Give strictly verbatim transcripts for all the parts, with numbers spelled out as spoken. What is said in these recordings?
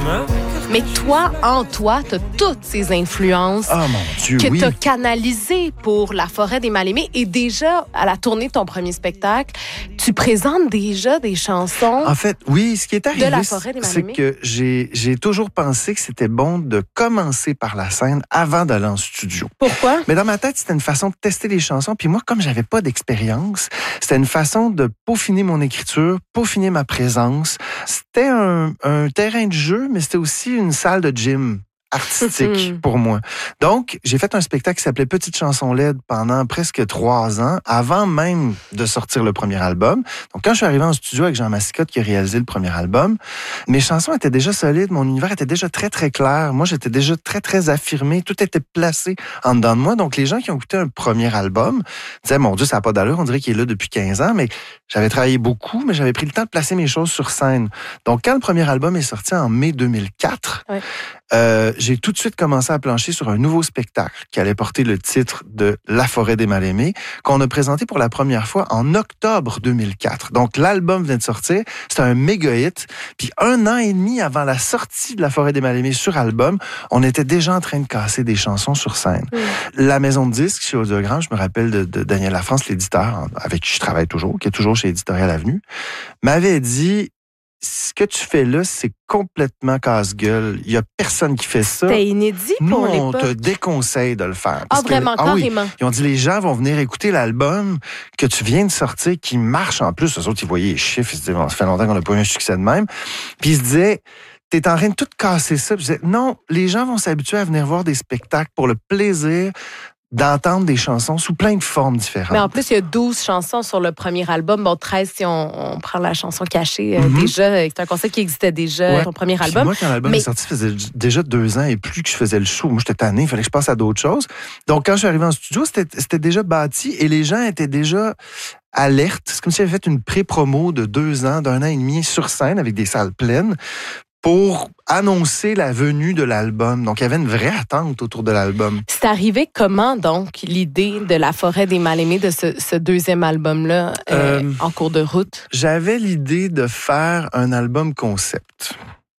Mais toi, en toi, t'as toutes ces influences oh, mon Dieu, que oui. t'as canalisées pour La Forêt des Mal-Aimés. Et déjà, à la tournée de ton premier spectacle, tu présentes déjà des chansons. En fait, oui, ce qui est arrivé, de La Forêt des c'est Mal-Aimés. que j'ai, j'ai toujours pensé que c'était bon de commencer par la scène avant d'aller en studio. Pourquoi? Mais dans ma tête, c'était une façon de tester les chansons. Puis moi, comme j'avais pas d'expérience, c'était une façon de peaufiner mon écriture, peaufiner ma présence. C'était un, un terrain de jeu, mais c'était aussi une salle de gym artistique pour moi. Donc, j'ai fait un spectacle qui s'appelait Petite chanson L E D pendant presque trois ans, avant même de sortir le premier album. Donc, quand je suis arrivé en studio avec Jean Massicotte qui a réalisé le premier album, mes chansons étaient déjà solides, mon univers était déjà très, très clair. Moi, j'étais déjà très, très affirmé. Tout était placé en dedans de moi. Donc, les gens qui ont écouté un premier album disaient, mon Dieu, ça n'a pas d'allure, on dirait qu'il est là depuis quinze ans, mais j'avais travaillé beaucoup, mais j'avais pris le temps de placer mes choses sur scène. Donc, quand le premier album est sorti en mai deux mille quatre, ouais. euh, j'ai tout de suite commencé à plancher sur un nouveau spectacle qui allait porter le titre de La Forêt des Mal-Aimés, qu'on a présenté pour la première fois en octobre deux mille quatre. Donc, l'album vient de sortir, c'était un méga hit. Puis un an et demi avant la sortie de La Forêt des Mal-Aimés sur album, on était déjà en train de casser des chansons sur scène. Mm. La maison de disques chez Audiogramme, je me rappelle de, de Daniel Lafrance, l'éditeur avec qui je travaille toujours, qui est toujours chez Éditorial Avenue, m'avait dit: ce que tu fais là, c'est complètement casse-gueule. Il y a personne qui fait ça. C'était inédit Nous, pour on l'époque. te déconseille de le faire. Ah, vraiment, que, ah, carrément. Oui, ils ont dit, les gens vont venir écouter l'album que tu viens de sortir, qui marche en plus. Eux autres, ils voyaient les chiffres, ils se disaient, bon, ça fait longtemps qu'on n'a pas eu un succès de même. Puis ils se disaient, t'es en train de tout casser ça. Puis je disais, non, les gens vont s'habituer à venir voir des spectacles pour le plaisir d'entendre des chansons sous plein de formes différentes. Mais en plus, il y a douze chansons sur le premier album. Bon, treize si on, on prend la chanson cachée. Euh, mm-hmm. Déjà, c'est un concept qui existait déjà, ouais. Ton premier Puis album. moi, quand l'album Mais... est sorti, ça faisait déjà deux ans et plus que je faisais le show. Moi, j'étais tanné, il fallait que je passe à d'autres choses. Donc, quand je suis arrivé en studio, c'était, c'était déjà bâti et les gens étaient déjà alertes. C'est comme si j'avais fait une pré-promo de deux ans, d'un an et demi sur scène avec des salles pleines, pour annoncer la venue de l'album. Donc, il y avait une vraie attente autour de l'album. C'est arrivé comment, donc, l'idée de La Forêt des Mal-Aimés, de ce, ce deuxième album-là, euh, euh, en cours de route? J'avais l'idée de faire un album concept.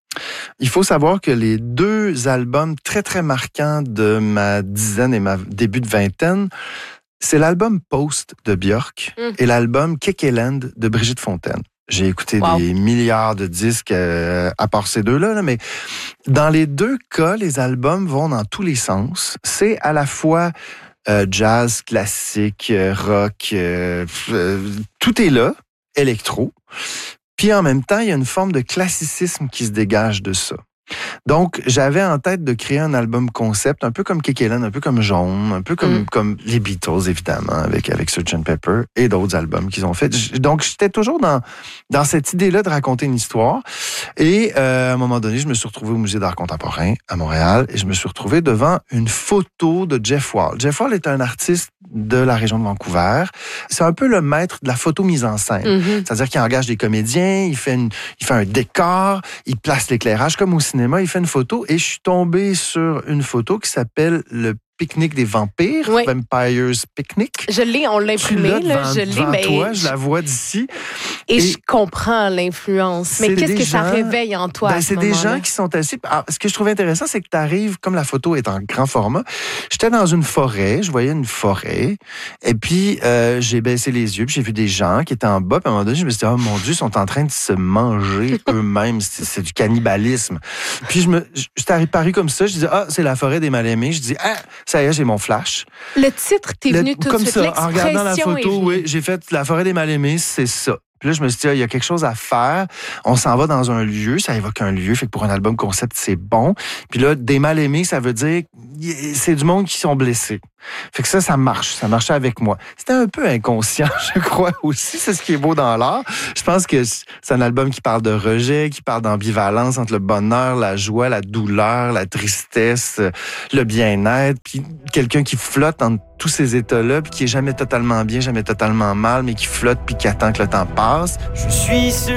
Il faut savoir que les deux albums très, très marquants de ma dizaine et ma début de vingtaine, c'est l'album Post de Björk mm. et l'album Kekeland de Brigitte Fontaine. J'ai écouté wow. des milliards de disques euh, à part ces deux-là, là, mais dans les deux cas, les albums vont dans tous les sens. C'est à la fois euh, jazz, classique, euh, rock, euh, euh, tout est là, électro. Puis en même temps, il y a une forme de classicisme qui se dégage de ça. Donc, j'avais en tête de créer un album concept, un peu comme Kekeland, un peu comme Jaune, un peu comme, mm. comme les Beatles, évidemment, avec, avec Sergeant Pepper et d'autres albums qu'ils ont fait. Donc, j'étais toujours dans, dans cette idée-là de raconter une histoire. Et euh, à un moment donné, je me suis retrouvé au Musée d'art contemporain à Montréal et je me suis retrouvé devant une photo de Jeff Wall. Jeff Wall est un artiste de la région de Vancouver. C'est un peu le maître de la photo mise en scène. Mm-hmm. C'est-à-dire qu'il engage des comédiens, il fait, une, il fait un décor, il place l'éclairage comme au cinéma, il fait une photo et je suis tombé sur une photo qui s'appelle le Pique-nique des vampires, oui. Vampire's Picnic. Je l'ai, on l'a imprimé, là, devant, je l'ai, mais toi, je la vois d'ici. Et, et je comprends l'influence. Mais qu'est-ce que gens, ça réveille en toi? Ben, à ce c'est des moment-là? gens qui sont assis. Alors, ce que je trouvais intéressant, c'est que tu arrives, comme la photo est en grand format, j'étais dans une forêt, je voyais une forêt, et puis euh, j'ai baissé les yeux, puis j'ai vu des gens qui étaient en bas, puis à un moment donné, je me suis dit, oh mon Dieu, ils sont en train de se manger eux-mêmes, c'est, c'est du cannibalisme. Puis je me, j'étais apparu comme ça, je disais, ah, c'est La Forêt des Mal-Aimés. Je dis, ah, ça y est, j'ai mon flash. Le titre, t'es venu tout de suite. Comme ça, en regardant la photo, est oui, j'ai fait La Forêt des Mal-Aimés, c'est ça. Puis là, je me suis dit, ah, il y a quelque chose à faire. On s'en va dans un lieu, ça évoque un lieu, fait que pour un album concept, c'est bon. Puis là, des mal-aimés, ça veut dire, c'est du monde qui sont blessés. Fait que ça, ça marche. Ça marchait avec moi. C'était un peu inconscient, je crois aussi. C'est ce qui est beau dans l'art. Je pense que c'est un album qui parle de rejet, qui parle d'ambivalence entre le bonheur, la joie, la douleur, la tristesse, le bien-être. Puis quelqu'un qui flotte entre tous ces états-là, puis qui est jamais totalement bien, jamais totalement mal, mais qui flotte puis qui attend que le temps passe. Je suis celui